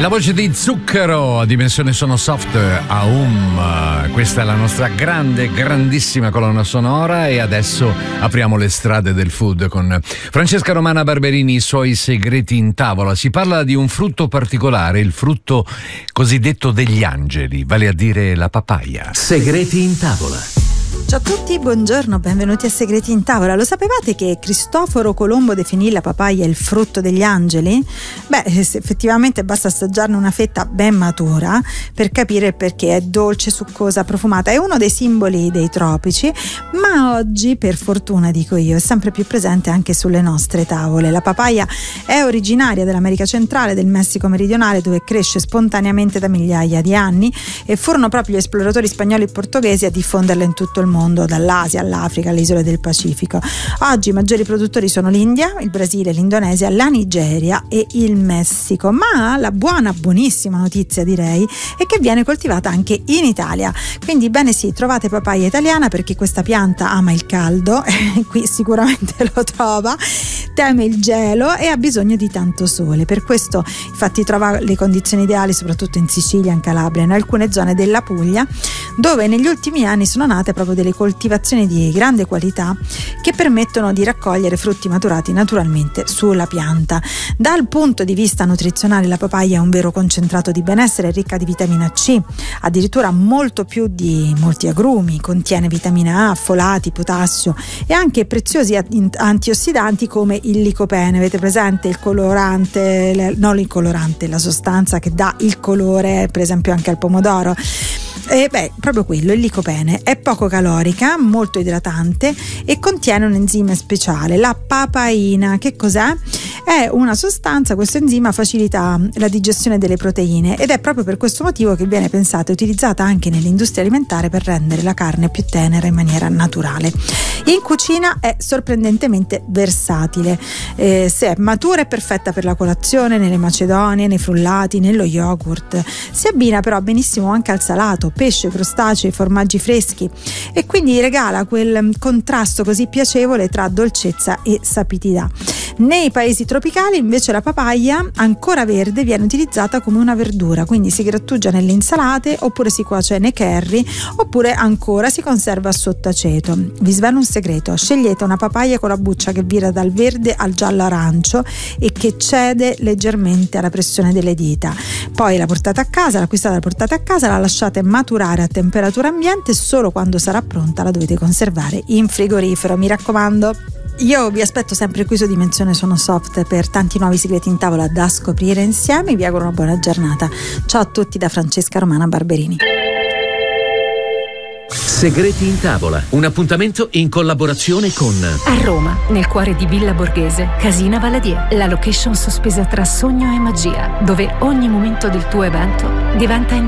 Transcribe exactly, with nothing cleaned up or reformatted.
La voce di Zucchero a dimensione sono soft, Aum. Questa è la nostra grande, grandissima colonna sonora e adesso apriamo le strade del food con Francesca Romana Barberini, i suoi segreti in tavola. Si parla di un frutto particolare, il frutto cosiddetto degli angeli, vale a dire la papaya. Segreti in tavola. Ciao a tutti, buongiorno, benvenuti a Segreti in Tavola. Lo sapevate che Cristoforo Colombo definì la papaya il frutto degli angeli? Beh, effettivamente basta assaggiarne una fetta ben matura per capire perché è dolce, succosa, profumata. È uno dei simboli dei tropici, ma oggi, per fortuna dico io, è sempre più presente anche sulle nostre tavole. La papaya è originaria dell'America centrale, del Messico meridionale, dove cresce spontaneamente da migliaia di anni, e furono proprio gli esploratori spagnoli e portoghesi a diffonderla in tutto il mondo, dall'Asia all'Africa, alle isole del Pacifico. Oggi i maggiori produttori sono l'India, il Brasile, l'Indonesia, la Nigeria e il Messico, ma la buona, buonissima notizia, direi, è che viene coltivata anche in Italia. Quindi bene sì, trovate papaya italiana, perché questa pianta ama il caldo, qui sicuramente lo trova, teme il gelo e ha bisogno di tanto sole. Per questo infatti trova le condizioni ideali soprattutto in Sicilia, in Calabria, in alcune zone della Puglia, dove negli ultimi anni sono nate proprio delle coltivazioni di grande qualità che permettono di raccogliere frutti maturati naturalmente sulla pianta. Dal punto di vista nutrizionale la papaya è un vero concentrato di benessere, è ricca di vitamina C, addirittura molto più di molti agrumi, contiene vitamina A, folati, potassio e anche preziosi antiossidanti come il licopene. Avete presente il colorante, non il colorante, la sostanza che dà il colore per esempio anche al pomodoro? E beh, proprio quello, il licopene. È poco calorica, molto idratante e contiene un enzima speciale, la papaina. Che cos'è? È una sostanza, questo enzima facilita la digestione delle proteine ed è proprio per questo motivo che viene pensata e utilizzata anche nell'industria alimentare per rendere la carne più tenera in maniera naturale. In cucina è sorprendentemente versatile, eh, se è matura è perfetta per la colazione, nelle macedonie, nei frullati, nello yogurt. Si abbina però benissimo anche al salato, pesce, crostacei, formaggi freschi, e quindi regala quel contrasto così piacevole tra dolcezza e sapidità. Nei paesi tropicali invece la papaya ancora verde viene utilizzata come una verdura, quindi si grattugia nelle insalate oppure si cuoce nei curry oppure ancora si conserva sotto aceto. Vi svelo un segreto: scegliete una papaya con la buccia che vira dal verde al giallo arancio e che cede leggermente alla pressione delle dita. Poi la portate a casa, l'acquistate, la portate a casa, la lasciate maturare a temperatura ambiente, solo quando sarà pronta la dovete conservare in frigorifero, mi raccomando. Io vi aspetto sempre qui su Dimensione Sono Soft per tanti nuovi segreti in tavola da scoprire insieme. Vi auguro una buona giornata. Ciao a tutti da Francesca Romana Barberini. Segreti in tavola, un appuntamento in collaborazione con a Roma, nel cuore di Villa Borghese, Casina Valadier, la location sospesa tra sogno e magia, dove ogni momento del tuo evento diventa